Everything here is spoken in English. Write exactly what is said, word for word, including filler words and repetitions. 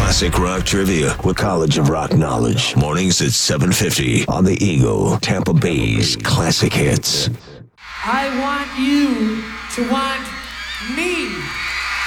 Classic rock trivia with College of Rock knowledge. Mornings at seven fifty on the Eagle, Tampa Bay's classic hits. I want you to want me.